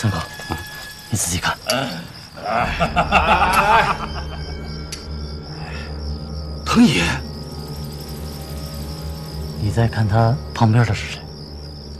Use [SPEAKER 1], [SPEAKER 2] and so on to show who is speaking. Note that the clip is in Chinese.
[SPEAKER 1] 三哥，你仔细看。
[SPEAKER 2] 藤爷，
[SPEAKER 1] 你再看他旁边的是谁？